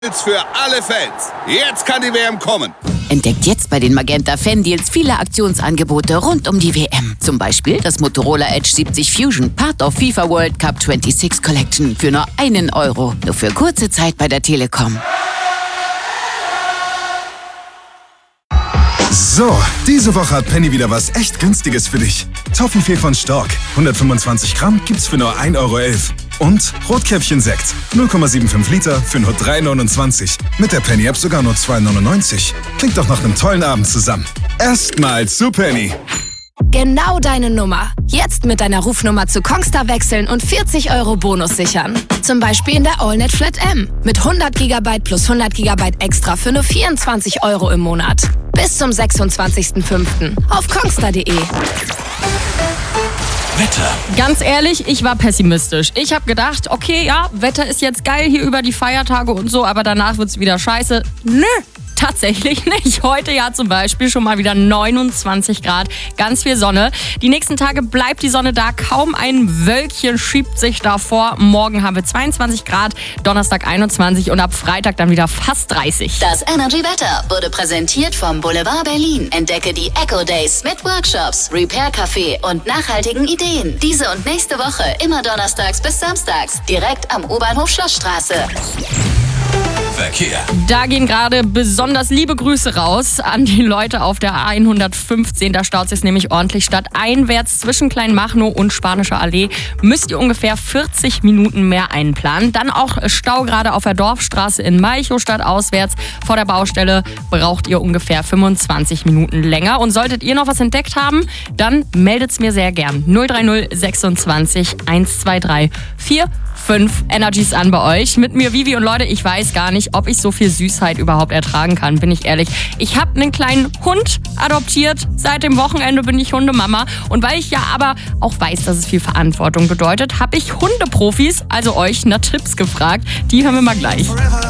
Für alle Fans. Jetzt kann die WM kommen. Entdeckt jetzt bei den Magenta Fan-Deals viele Aktionsangebote rund um die WM. Zum Beispiel das Motorola Edge 70 Fusion, Part of FIFA World Cup 26 Collection für nur €1. Nur für kurze Zeit bei der Telekom. So, diese Woche hat Penny wieder was echt Günstiges für dich. Toffifee von Stork, 125 Gramm gibt's für nur €1,11. Und Rotkäppchen-Sekt, 0,75 Liter für nur €3,29. Mit der Penny-App sogar nur €2,99. Klingt doch nach einem tollen Abend zusammen. Erstmals zu Penny. Genau deine Nummer. Jetzt mit deiner Rufnummer zu Kongstar wechseln und €40 Bonus sichern. Zum Beispiel in der AllNet Flat M. Mit 100 GB plus 100 GB extra für nur €24 im Monat. Bis zum 26.05. auf kongstar.de. Wetter. Ganz ehrlich, ich war pessimistisch. Ich habe gedacht, okay, ja, Wetter ist jetzt geil hier über die Feiertage und so, aber danach wird's wieder scheiße. Nö, tatsächlich nicht. Heute ja zum Beispiel schon mal wieder 29 Grad, ganz viel Sonne. Die nächsten Tage bleibt die Sonne da, kaum ein Wölkchen schiebt sich davor. Morgen haben wir 22 Grad, Donnerstag 21 und ab Freitag dann wieder fast 30. Das Energy Wetter wurde präsentiert vom Boulevard Berlin. Entdecke die Eco Days mit Workshops, Repair Café und nachhaltigen Ideen. Diese und nächste Woche immer donnerstags bis samstags, direkt am U-Bahnhof Schlossstraße. Verkehr. Da gehen gerade besonders liebe Grüße raus an die Leute auf der A115. Da staut es nämlich ordentlich. Stadteinwärts zwischen Kleinmachnow und Spanischer Allee müsst ihr ungefähr 40 Minuten mehr einplanen. Dann auch Stau gerade auf der Dorfstraße in Malchow. Stadtauswärts vor der Baustelle braucht ihr ungefähr 25 Minuten länger. Und solltet ihr noch was entdeckt haben, dann meldet's mir sehr gern. 030 26 123 45 Energies an bei euch. Mit mir Vivi und Leute, ich weiß gar nicht, ob ich so viel Süßheit überhaupt ertragen kann, bin ich ehrlich. Ich habe einen kleinen Hund adoptiert. Seit dem Wochenende bin ich Hundemama. Und weil ich ja aber auch weiß, dass es viel Verantwortung bedeutet, habe ich Hundeprofis, also euch, nach Tipps gefragt. Die hören wir mal gleich.